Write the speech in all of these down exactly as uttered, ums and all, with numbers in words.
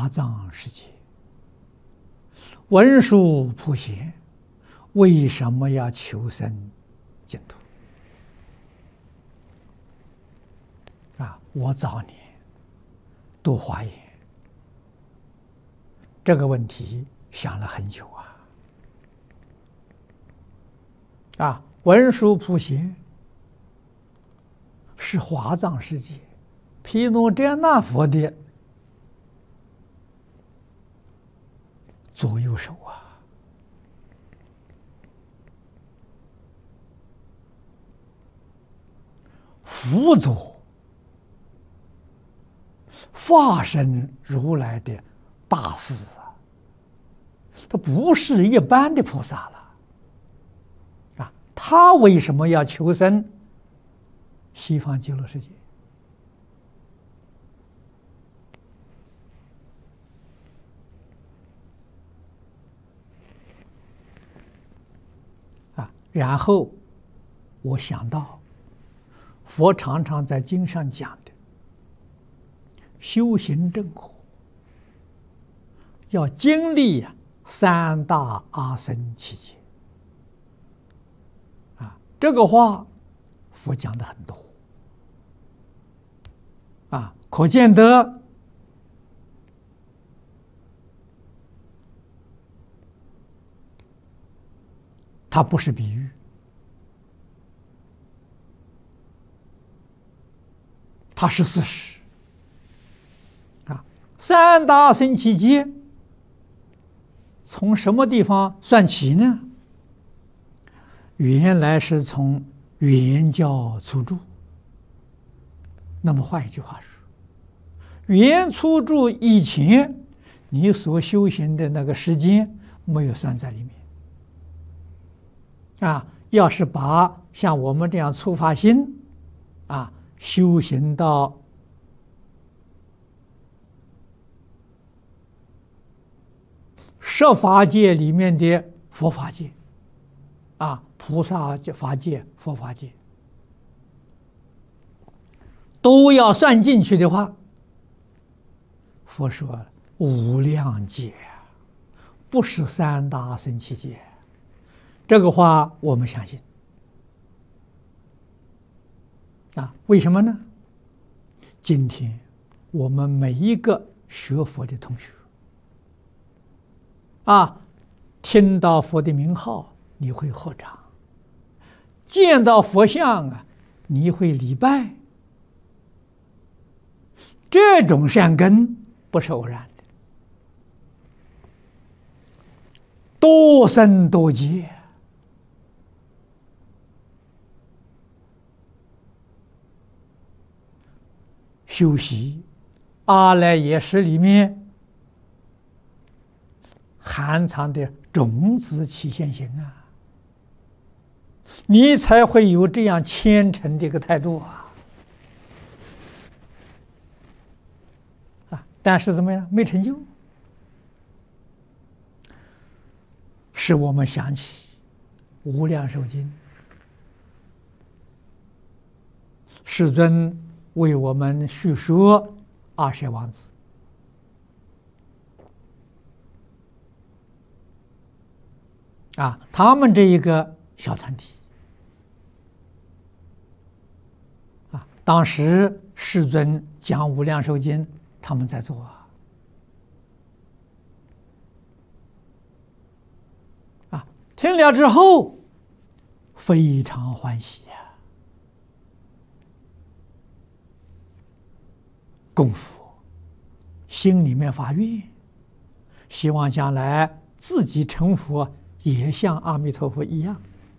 华藏世界，文殊普贤为什么要求生净土？啊，我早年读华严，这个问题想了很久啊。啊，文殊普贤是华藏世界毗卢遮那佛的左右手啊。辅佐化身如来的大士啊，他不是一般的菩萨了啊！他为什么要求生西方极乐世界？啊，然后我想到，佛常常在经上讲的，修行正果要经历啊三大阿僧祇劫啊，这个话佛讲的很多啊，可见得它不是比喻，它是事实啊。三大阿僧祇劫从什么地方算起呢？原来是从圆教初住。那么换一句话说，圆初住以前你所修行的那个时间没有算在里面啊。要是把像我们这样初发心啊修行到十法界里面的佛法界啊，菩萨法界、佛法界都要算进去的话，佛说无量劫，不是三大阿僧祇劫。这个话我们相信啊。为什么呢？今天我们每一个学佛的同学啊，听到佛的名号你会合掌，见到佛像啊你会礼拜，这种善根不是偶然的，多生多劫。修习阿赖耶识里面含藏的种子起现行啊，你才会有这样虔诚的一个态度啊！啊，但是怎么样？没成就，使我们想起《无量寿经》，世尊为我们叙说阿舍王子啊，他们这一个小团体啊，当时世尊讲无量寿经，他们在做啊，啊，听了之后非常欢喜啊，供佛，心里面发愿，希望将来自己成佛也像阿弥陀佛一样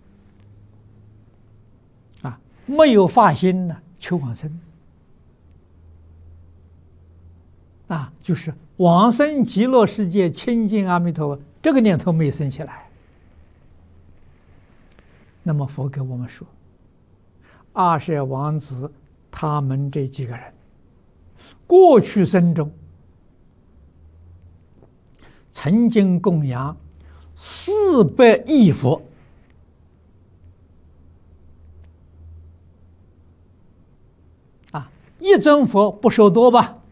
啊，没有发心呢求往生啊，就是往生极乐世界亲近阿弥陀佛，这个念头没生起来。那么佛给我们说，阿舍王子他们这几个人过去生中曾经供养四百亿佛啊，一尊佛不说多吧，